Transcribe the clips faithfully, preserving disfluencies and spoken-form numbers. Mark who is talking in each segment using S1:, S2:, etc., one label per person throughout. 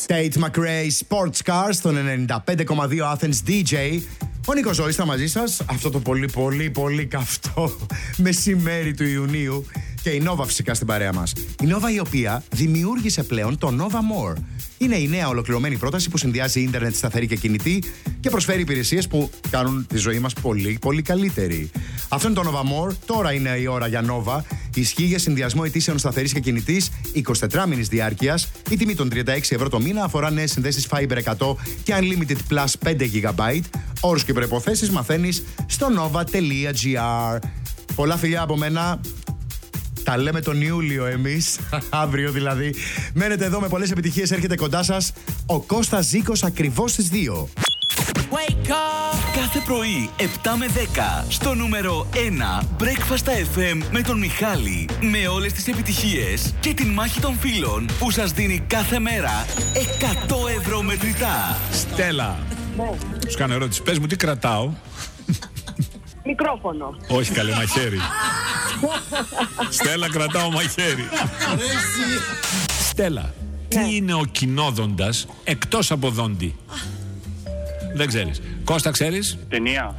S1: Tate McRae Sports Cars στον ενενήντα πέντε κόμμα δύο Athens ντι τζέι. Ο Νίκος Ζώης θα μαζί σας αυτό το πολύ πολύ πολύ καυτό μεσημέρι του Ιουνίου. Και η Nova φυσικά στην παρέα μας. Η Nova η οποία δημιούργησε πλέον το Nova More. Είναι η νέα ολοκληρωμένη πρόταση που συνδυάζει ίντερνετ σταθερή και κινητή και προσφέρει υπηρεσίες που κάνουν τη ζωή μας πολύ πολύ καλύτερη. Αυτό είναι το Nova More. Τώρα είναι η ώρα για Nova. Ισχύει για συνδυασμό αιτήσεων σταθερής και κινητής εικοσιτετράμινης διάρκειας. Η τιμή των τριάντα έξι ευρώ το μήνα αφορά νέες συνδέσεις Fiber εκατό και Unlimited Plus πέντε γιγαμπάιτ. Όρους και προϋποθέσεις μαθαίνεις στο nova.gr. Πολλά φιλιά από μένα. Τα λέμε τον Ιούλιο εμείς, αύριο δηλαδή. Μένετε εδώ με πολλές επιτυχίες, έρχεται κοντά σας ο Κώστας Ζήκος ακριβώς στις δύο.
S2: Wake up! Κάθε πρωί επτά με δέκα στο νούμερο ένα Breakfast εφ εμ με τον Μιχάλη. Με όλες τις επιτυχίες και την μάχη των φίλων που σας δίνει κάθε μέρα εκατό ευρώ μετρητά.
S3: Στέλλα, σου κάνω ερώτηση. Πες μου τι κρατάω.
S4: Μικρόφωνο.
S3: Όχι καλέ, μαχαίρι. Στέλλα, κρατάω μαχαίρι. Στέλλα, τι
S4: Ναι.
S3: είναι ο κοινόδοντας εκτός από δόντι? Δεν ξέρεις. Κώστα, ξέρεις?
S5: Ταινία.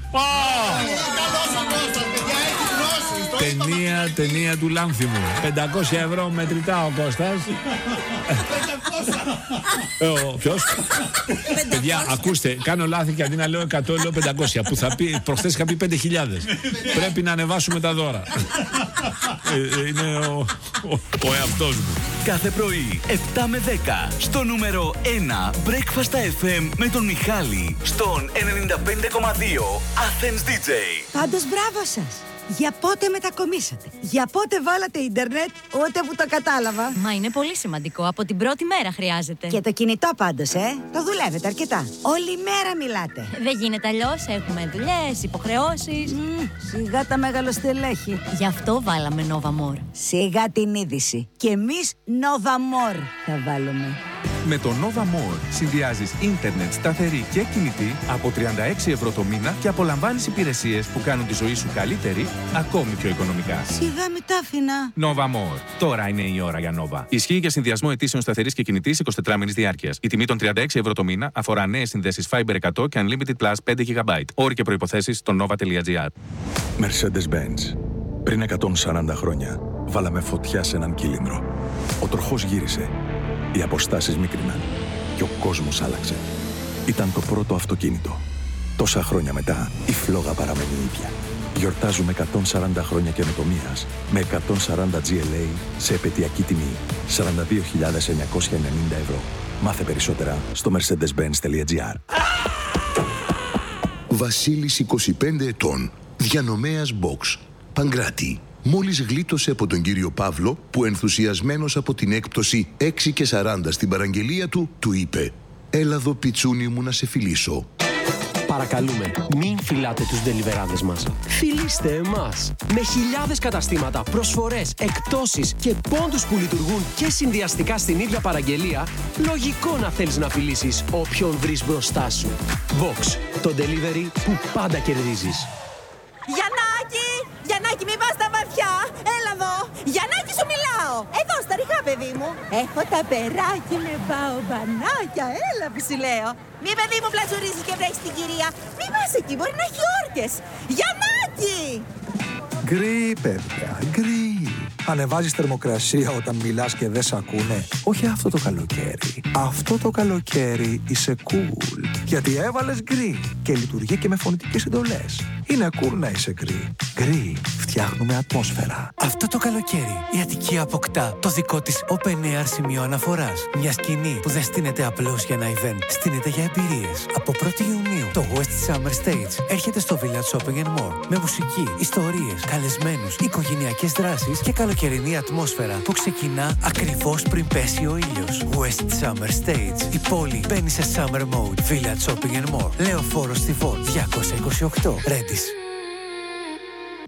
S3: Ταινία, ταινία του Λάνθιμου. πεντακόσια ευρώ μετρητά ο Κώστας. Ε, ο, ποιος? Παιδιά, ακούστε, κάνω λάθη και αντί να λέω εκατό λέω πεντακόσια. Που θα πει, προχθές είχα πει πέντε χιλιάδες. Πρέπει να ανεβάσουμε τα δώρα. Ε, είναι ο, ο, ο εαυτός μου.
S2: Κάθε πρωί επτά με δέκα στο νούμερο ένα Breakfast εφ εμ με τον Μιχάλη στον ενενήντα πέντε κόμμα δύο Athens ντι τζέι.
S6: Πάντως μπράβο σας. Για πότε μετακομίσατε? Για πότε βάλατε ίντερνετ? Ούτε που το κατάλαβα.
S7: Μα είναι πολύ σημαντικό. Από την πρώτη μέρα χρειάζεται.
S6: Και το κινητό πάντως, ε. Το δουλεύετε αρκετά. Όλη μέρα μιλάτε.
S7: Δεν γίνεται αλλιώς. Έχουμε δουλειές, υποχρεώσεις.
S6: Μμ, σιγά τα μεγαλοστελέχη.
S7: Γι' αυτό βάλαμε Nova More.
S6: Σιγά την είδηση. Και εμείς Nova More θα βάλουμε.
S8: Με το Nova More συνδυάζεις ίντερνετ σταθερή και κινητή από τριάντα έξι ευρώ το μήνα και απολαμβάνεις υπηρεσίες που κάνουν τη ζωή σου καλύτερη, ακόμη πιο οικονομικά.
S6: Σιγά μην τα άφηνα.
S8: Nova More. Τώρα είναι η ώρα για Nova. Ισχύει για συνδυασμό αιτήσεων σταθερής και κινητής εικοσιτετράμινης διάρκειας. Η τιμή των τριάντα έξι ευρώ το μήνα αφορά νέες συνδέσεις Fiber εκατό και Unlimited Plus πέντε γιγαμπάιτ. Όροι και προϋποθέσεις στο nova.gr.
S9: Mercedes-Benz. Πριν εκατόν σαράντα χρόνια βάλαμε φωτιά σε έναν κύλινδρο. Ο τροχός γύρισε. Οι αποστάσεις μίκριναν και ο κόσμος άλλαξε. Ήταν το πρώτο αυτοκίνητο. Τόσα χρόνια μετά, η φλόγα παραμένει ίδια. Γιορτάζουμε εκατόν σαράντα χρόνια καινοτομίας με εκατόν σαράντα τζι ελ έι σε επαιτειακή τιμή σαράντα δύο χιλιάδες εννιακόσια ενενήντα ευρώ. Μάθε περισσότερα στο mercedes-benz.gr.
S10: Βασίλης, είκοσι πέντε ετών, διανομέας Box, Παγκράτη. Μόλις γλίτωσε από τον κύριο Παύλο που ενθουσιασμένος από την έκπτωση έξι και σαράντα στην παραγγελία του, του είπε «Έλα εδώ πιτσούνι μου να σε φιλήσω».
S11: Παρακαλούμε, μην φυλάτε τους ντελιβεράδες μας. Φιλήστε εμάς. Με χιλιάδες καταστήματα, προσφορές, εκπτώσεις και πόντους που λειτουργούν και συνδυαστικά στην ίδια παραγγελία, λογικό να θέλεις να φιλήσεις όποιον βρεις μπροστά σου. Vox, το delivery που πάντα κερδίζεις.
S12: Γιαννάκη! Γιαννάκη, μην πας στα βαθιά! Έλα εδώ! Γιαννάκη, σου μιλάω! Εδώ, στα ριχά, παιδί μου! Έχω τα περάκι με μπαομπανάκια! Έλα που σου λέω! Μη, παιδί μου, πλατζουρίζεις και βρέχεις την κυρία! Μη πας εκεί, μπορεί να έχει όρκες! Γιαννάκη!
S13: Γκρι, παιδιά, γκρι. Ανεβάζεις θερμοκρασία όταν μιλάς και δεν σ' ακούνε. Όχι αυτό το καλοκαίρι. Αυτό το καλοκαίρι είσαι cool. Γιατί έβαλες γκρι και λειτουργεί και με φωνητικές εντολές. Είναι cool να είσαι γκρι. Γκρι, φτιάχνουμε ατμόσφαιρα.
S14: Αυτό το καλοκαίρι η Αττική αποκτά το δικό της Open Air σημείο αναφοράς. Μια σκηνή που δεν στείνεται απλώς για ένα event. Στείνεται για εμπειρίες. Από πρώτη Ιουνίου το West Summer Stage έρχεται στο Village Shopping and More. Με μουσική, ιστορίες, καλεσμένους, οικογενειακές δράσεις και καλοκαιρινή ατμόσφαιρα που ξεκινά ακριβώς πριν πέσει ο ήλιος. West Summer Stage. Η πόλη μπαίνει σε summer mode. Village Shopping and More. Λεωφόρο στη Βόλ διακόσια είκοσι οκτώ. Ρέντις.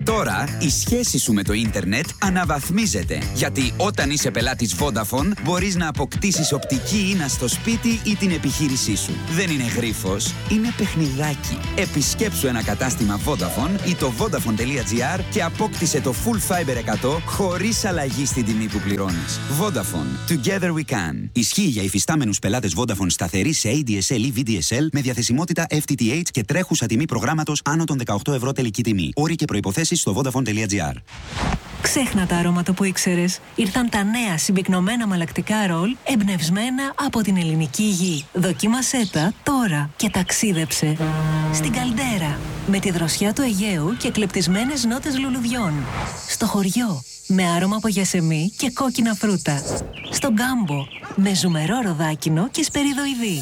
S4: Τώρα η σχέση σου με το ίντερνετ αναβαθμίζεται. Γιατί όταν είσαι πελάτης Vodafone μπορείς να αποκτήσεις οπτική ίνα στο σπίτι ή την επιχείρησή σου. Δεν είναι γρίφος, είναι παιχνιδάκι. Επισκέψου ένα κατάστημα Vodafone ή το vodafone.gr και απόκτησε το Full Fiber εκατό χωρίς αλλαγή στην τιμή που πληρώνεις. Vodafone. Together we can. Ισχύει για υφιστάμενους πελάτες Vodafone σταθερή σε έι ντι ες ελ ή βι ντι ες ελ με διαθεσιμότητα εφ τι τι έιτς και τρέχουσα τιμή προγράμματος άνω των δεκαοκτώ ευρώ τελική τιμή. Όροι και προϋποθέσεις στο vodafone.gr.
S5: Ξέχνα τα αρώματα που ήξερες. Ήρθαν τα νέα συμπυκνωμένα μαλακτικά ρολ εμπνευσμένα από την ελληνική γη. Δοκίμασέ τα τώρα και ταξίδεψε στην Καλντέρα με τη δροσιά του Αιγαίου και κλεπτισμένες νότες λουλουδιών. Στο χωριό με άρωμα από γιασεμί και κόκκινα φρούτα. Στον Κάμπο με ζουμερό ροδάκινο και σπεριδοειδή.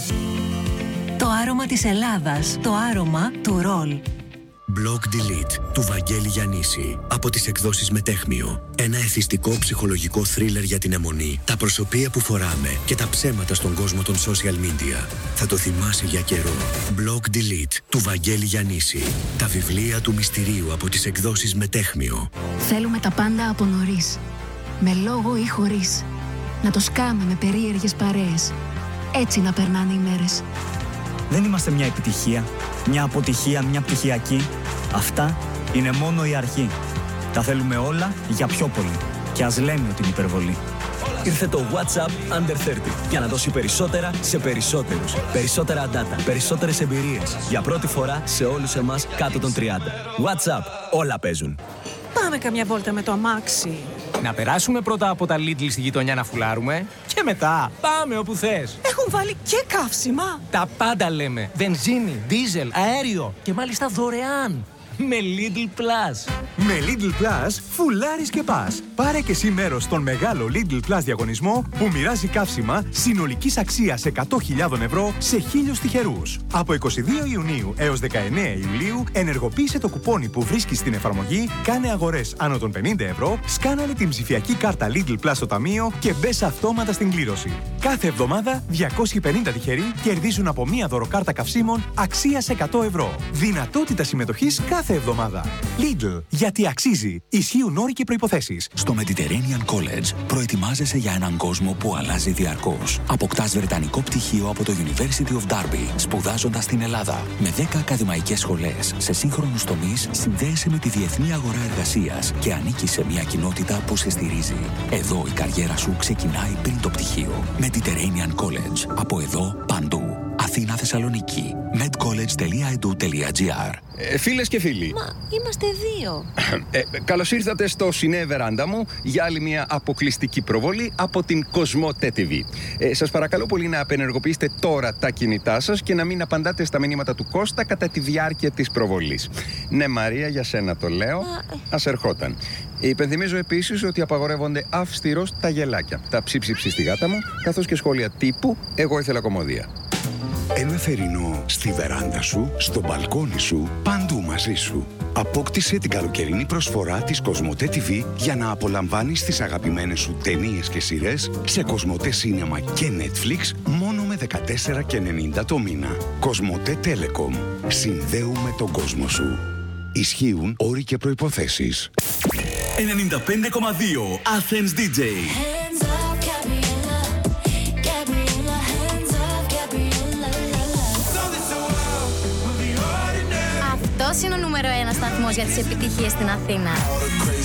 S5: Το άρωμα της Ελλάδας, το άρωμα του ρολ.
S15: Block Delete του Βαγγέλη Γιαννίση από τις εκδόσεις Μετέχμιο. Ένα εθιστικό ψυχολογικό θρίλερ για την αιμονή, τα προσωπία που φοράμε και τα ψέματα στον κόσμο των social media. Θα το θυμάσαι για καιρό. Block Delete του Βαγγέλη Γιαννίση. Τα βιβλία του μυστηρίου από τις εκδόσεις Μετέχμιο.
S16: Θέλουμε τα πάντα από νωρίς. Με λόγο ή χωρίς. Να το σκάμε με περίεργες παρέες. Έτσι να περνάνε οι μέρες.
S17: Δεν είμαστε μια επιτυχία, μια αποτυχία, μια πτυχιακή. Αυτά είναι μόνο η αρχή. Τα θέλουμε όλα για πιο πολύ. Και ας λέμε ότι είναι υπερβολή.
S18: Ήρθε το WhatsApp Under τριάντα για να δώσει περισσότερα σε περισσότερους. Περισσότερα data, περισσότερες εμπειρίες. Για πρώτη φορά σε όλους εμάς κάτω των τριάντα. WhatsApp, όλα παίζουν.
S12: Πάμε καμιά βόλτα με το αμάξι.
S19: Να περάσουμε πρώτα από τα Lidl στη γειτονιά να φουλάρουμε και μετά πάμε όπου θες.
S12: Έχουν βάλει και καύσιμα.
S19: Τα πάντα λέμε. Βενζίνη, δίζελ, αέριο και μάλιστα δωρεάν. Με Lidl Plus.
S20: Με Lidl Plus φουλάρεις και πας. Πάρε και εσύ μέρος στον μεγάλο Lidl Plus διαγωνισμό που μοιράζει καύσιμα συνολικής αξίας εκατό χιλιάδες ευρώ σε χίλιους τυχερούς. Από εικοστή δεύτερη Ιουνίου έως δεκαεννέα Ιουλίου ενεργοποίησε το κουπόνι που βρίσκεις στην εφαρμογή, κάνε αγορές άνω των πενήντα ευρώ, σκάναλε την ψηφιακή κάρτα Lidl Plus στο ταμείο και μπες αυτόματα στην κλήρωση. Κάθε εβδομάδα διακόσιοι πενήντα τυχεροί κερδίζουν από μία δωροκάρτα καυσίμων αξίας εκατό ευρώ. Δυνατότητα συμμετοχής κάθε εβδομάδα. Lidl, γιατί αξίζει. Ισχύουν όροι και προϋποθέσεις.
S21: Στο Mediterranean College προετοιμάζεσαι για έναν κόσμο που αλλάζει διαρκώς. Αποκτάς βρετανικό πτυχίο από το University of Derby, σπουδάζοντας στην Ελλάδα. Με δέκα ακαδημαϊκές σχολές σε σύγχρονους τομείς, συνδέεσαι με τη διεθνή αγορά εργασίας και ανήκεις σε μια κοινότητα που σε στηρίζει. Εδώ η καριέρα σου ξεκινάει πριν το πτυχίο. Mediterranean College. Από εδώ παντού. Αθήνα, Θεσσαλονίκη. medcollege.edu.gr.
S22: Ε, φίλες και φίλοι.
S7: Μα είμαστε δύο.
S22: Ε, καλώς ήρθατε στο Σινέ Βεράντα μου για άλλη μια αποκλειστική προβολή από την Κοσμοτέ τι βι. Ε, σας παρακαλώ πολύ να απενεργοποιήσετε τώρα τα κινητά σας και να μην απαντάτε στα μηνύματα του Κώστα κατά τη διάρκεια της προβολής. Ναι, Μαρία, για σένα το λέω. Ας ερχόταν. Υπενθυμίζω επίσης ότι απαγορεύονται αυστηρώς τα γελάκια, τα ψίψιψη στη γάτα μου, καθώς και σχόλια τύπου «Εγώ ήθελα κομμωδία».
S23: Ένα θερινό στη βεράντα σου, στο μπαλκόνι σου, παντού μαζί σου. Απόκτησε την καλοκαιρινή προσφορά της Κοσμοτέ τι βι για να απολαμβάνεις τις αγαπημένες σου ταινίες και σειρές σε Κοσμοτέ Σίνεμα και Netflix μόνο με δεκατέσσερα ενενήντα το μήνα. Κοσμοτέ Telecom. Συνδέουμε τον κόσμο σου. Ισχύουν όροι και προϋποθέσεις.
S2: ενενήντα πέντε κόμμα δύο Athens ντι τζέι.
S7: Αυτός είναι ο νούμερο ένα σταθμός για τις επιτυχίες στην Αθήνα.